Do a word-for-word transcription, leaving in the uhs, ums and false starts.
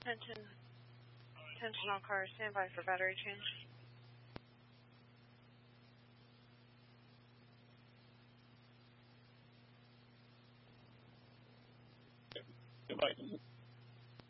Attention, attention all cars, stand by for battery change. Goodbye.